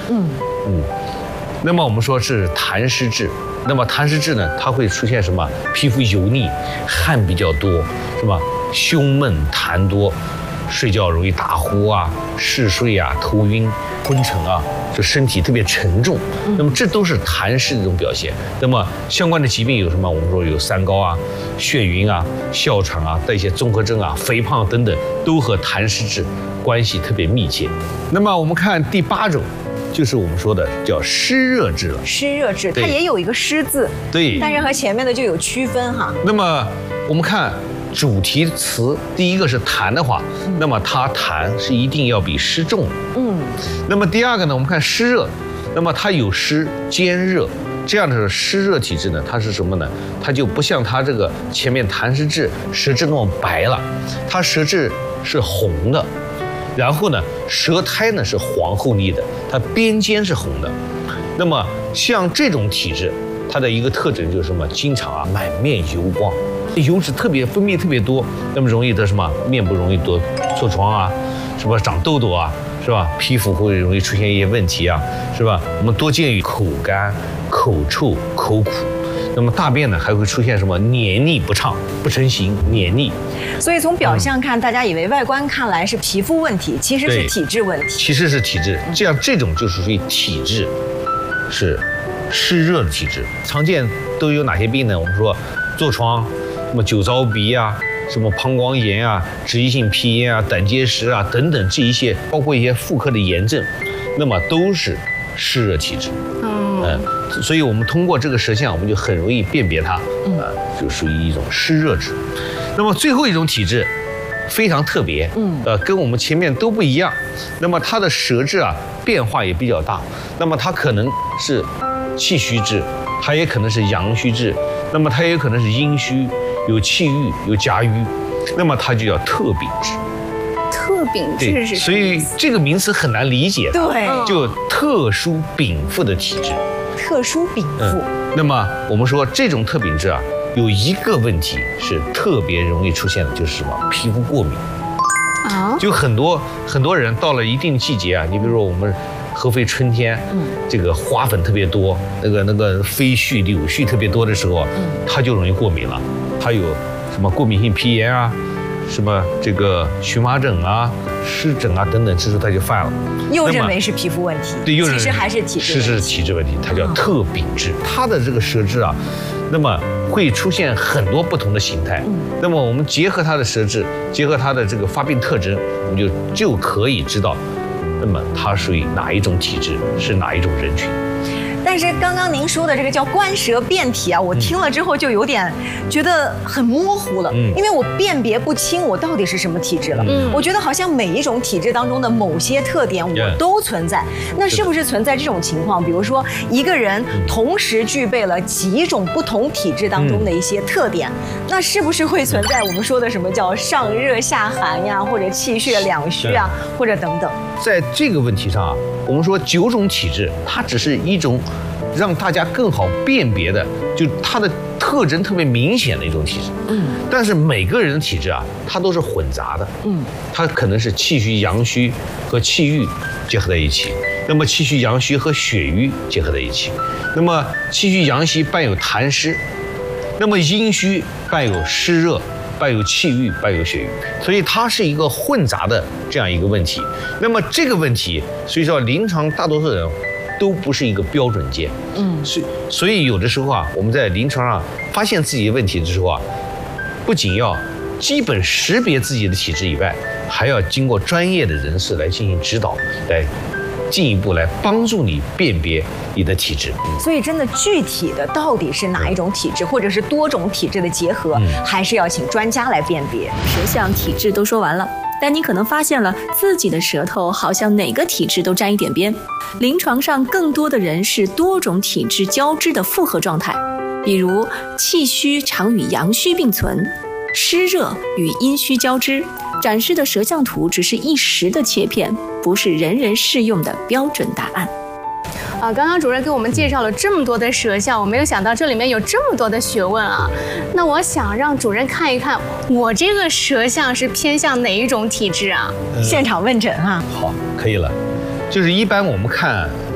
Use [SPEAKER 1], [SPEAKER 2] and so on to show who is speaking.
[SPEAKER 1] 那么我们说是痰湿质，那么痰湿质呢，它会出现什么？皮肤油腻，汗比较多，是吧？胸闷痰多，睡觉容易打呼啊，嗜睡啊，头晕昏沉啊，就身体特别沉重。那么这都是痰湿的一种表现。那么相关的疾病有什么？我们说有三高啊、眩晕啊、哮喘啊、代谢综合征啊、肥胖等等，都和痰湿质关系特别密切。那么我们看第8种。就是我们说的叫湿热质了。
[SPEAKER 2] 湿热质，它也有一个湿字，
[SPEAKER 1] 对，
[SPEAKER 2] 但是和前面的就有区分哈。
[SPEAKER 1] 那么我们看主题词，第一个是痰的话，那么它痰是一定要比湿重的。那么第二个呢，我们看湿热，那么它有湿兼热，这样的湿热体质呢，它是什么呢？它就不像它这个前面痰湿质舌质那么白了，它舌质是红的。然后呢，舌苔呢是黄厚腻的，它边尖是红的。那么像这种体质，它的一个特征就是什么？经常满面油光，油脂分泌特别多，那么容易得什么？面部容易多痤疮啊，是吧？长痘痘啊，是吧？皮肤会容易出现一些问题啊，是吧？我们多见于口干、口臭、口苦。那么大便呢还会出现什么？黏腻不畅、不成形、黏腻。
[SPEAKER 2] 所以从表象看，大家以为外观看来是皮肤问题，其实是体质问题。
[SPEAKER 1] 其实是体质，这种就是属于体质，是湿热的体质。常见都有哪些病呢？我们说痤疮，什么酒糟鼻啊，什么膀胱炎啊、脂溢性皮炎啊、胆结石啊等等这一些，包括一些妇科的炎症，那么都是湿热体质。所以我们通过这个舌象，我们就很容易辨别它，就属于一种湿热质。那么最后一种体质非常特别，跟我们前面都不一样。那么它的舌质变化也比较大。那么它可能是气虚质，它也可能是阳虚质，那么它也可能是阴虚，有气郁，有夹瘀，那么它就叫特禀质。
[SPEAKER 3] 特禀质是，
[SPEAKER 1] 所以这个名词很难理解。
[SPEAKER 2] 对，
[SPEAKER 1] 就特殊禀赋的体质。
[SPEAKER 2] 特殊禀赋。
[SPEAKER 1] 那么我们说这种特禀质有一个问题是特别容易出现的，就是什么？皮肤过敏。就很多人到了一定季节你比如说我们合肥春天，这个花粉特别多，那个飞絮、柳絮特别多的时候，它就容易过敏了。它有什么过敏性皮炎啊？什么这个荨麻疹啊、湿疹啊等等，这时候它就犯了，
[SPEAKER 2] 又认为是皮肤问题，
[SPEAKER 1] 对，
[SPEAKER 2] 其实还是体质问题，
[SPEAKER 1] 是体质问题，它叫特禀质。它的这个舌质那么会出现很多不同的形态。那么我们结合它的舌质，结合它的这个发病特征，我们就可以知道，那么它属于哪一种体质，是哪一种人群。
[SPEAKER 2] 但是刚刚您说的这个叫观舌辨体我听了之后就有点觉得很模糊了，因为我辨别不清我到底是什么体质了。我觉得好像每一种体质当中的某些特点我都存在。那是不是存在这种情况？比如说一个人同时具备了几种不同体质当中的一些特点，那是不是会存在我们说的什么叫上热下寒呀，或者气血两虚或者等等？
[SPEAKER 1] 在这个问题上我们说9种体质，它只是一种让大家更好辨别的，就它的特征特别明显的一种体质。但是每个人的体质它都是混杂的。它可能是气虚、阳虚和气郁结合在一起，那么气虚、阳虚和血瘀结合在一起，那么气虚、阳虚伴有痰湿，那么阴虚伴有湿热，伴有气郁，伴有血瘀，所以它是一个混杂的这样一个问题。那么这个问题，所以说临床大多数人都不是一个标准件。所以有的时候我们在临床上发现自己的问题的时候不仅要基本识别自己的体质以外，还要经过专业的人士来进行指导，来进一步来帮助你辨别你的体质。
[SPEAKER 2] 所以真的具体的到底是哪一种体质，或者是多种体质的结合，还是要请专家来辨别。
[SPEAKER 4] 舌象体质都说完了，但你可能发现了自己的舌头好像哪个体质都沾一点边。临床上更多的人是多种体质交织的复合状态，比如气虚常与阳虚并存，湿热与阴虚交织。展示的舌象图只是一时的切片，不是人人适用的标准答案。
[SPEAKER 3] 刚刚主任给我们介绍了这么多的舌象，我没有想到这里面有这么多的学问那我想让主任看一看，我这个舌象是偏向哪一种体质现场问诊
[SPEAKER 2] 好，
[SPEAKER 1] 可以了。就是一般我们看